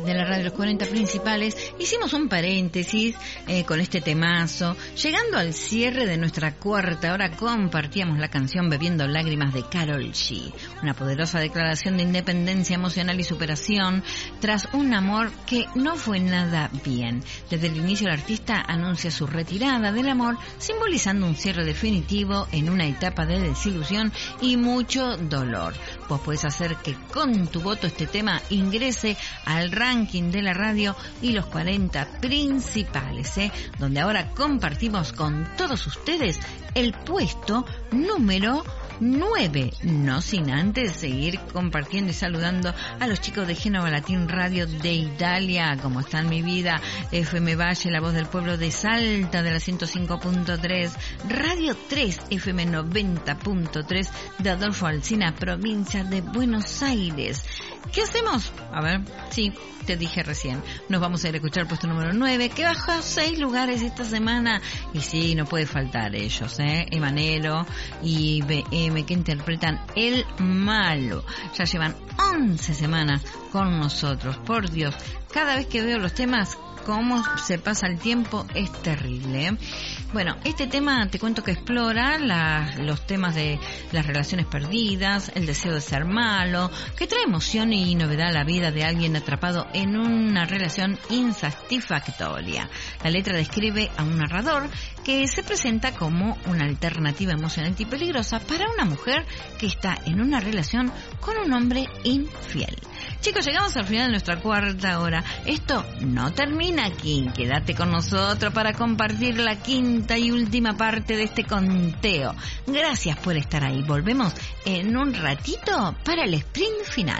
de la radio, los 40 principales, hicimos un paréntesis con este temazo. Llegando al cierre de nuestra cuarta hora, compartíamos la canción Bebiendo Lágrimas de Karol G, una poderosa declaración de independencia emocional y superación tras un amor que no fue nada bien. Desde el inicio, el artista anuncia su retirada del amor, simbolizando un cierre definitivo en una etapa de desilusión y mucho dolor. Vos podés hacer que con tu voto este tema ingrese al ranking de la radio y los 40 principales, donde ahora compartimos con todos ustedes el puesto número 9, no sin antes seguir compartiendo y saludando a los chicos de Génova Latin Radio de Italia. ¿Cómo están, mi vida? FM Valle, la voz del pueblo de Salta, de la 105.3, Radio 3, FM 90.3 de Adolfo Alsina, provincia de Buenos Aires. ¿Qué hacemos? A ver, sí, te dije recién, nos vamos a ir a escuchar el puesto número 9, que bajó 6 lugares esta semana, y sí, no puede faltar ellos, Emanero y BM, que interpretan El Malo. Ya llevan 11 semanas con nosotros, por Dios, cada vez que veo los temas, cómo se pasa el tiempo, es terrible, Bueno, este tema te cuento que explora los temas de las relaciones perdidas, el deseo de ser malo, que trae emoción y novedad a la vida de alguien atrapado en una relación insatisfactoria. La letra describe a un narrador que se presenta como una alternativa emocionante y peligrosa para una mujer que está en una relación con un hombre infiel. Chicos, llegamos al final de nuestra cuarta hora. Esto no termina aquí. Quédate con nosotros para compartir la quinta y última parte de este conteo. Gracias por estar ahí. Volvemos en un ratito para el sprint final.